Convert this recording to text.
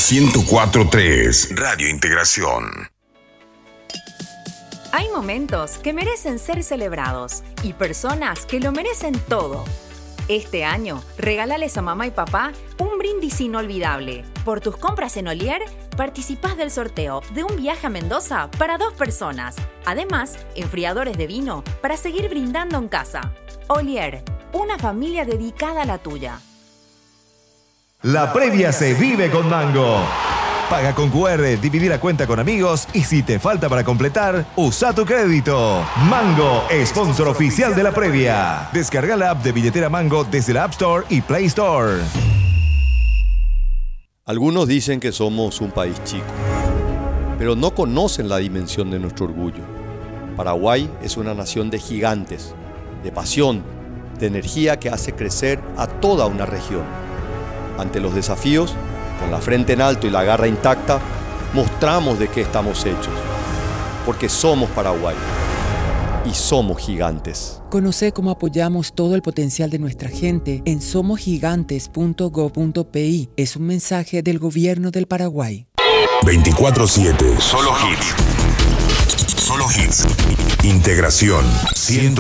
104.3 Radio Integración. Hay momentos que merecen ser celebrados y personas que lo merecen todo. Este año, regálales a mamá y papá un brindis inolvidable. Por tus compras en Olier, participás del sorteo de un viaje a Mendoza para 2 personas. Además, enfriadores de vino para seguir brindando en casa. Olier, una familia dedicada a la tuya. La previa se vive con Mango. Paga con QR, dividir a cuenta con amigos y si te falta para completar, usa tu crédito. Mango, sponsor oficial de la previa. Descarga la app de billetera Mango desde la App Store y Play Store. Algunos dicen que somos un país chico, pero no conocen la dimensión de nuestro orgullo. Paraguay es una nación de gigantes, de pasión, de energía que hace crecer a toda una región. Ante los desafíos, con la frente en alto y la garra intacta, mostramos de qué estamos hechos. Porque somos Paraguay y somos gigantes. Conoce cómo apoyamos todo el potencial de nuestra gente en somosgigantes.go.pi. Es un mensaje del Gobierno del Paraguay. 24/7. Solo hits. Solo hits. Integración.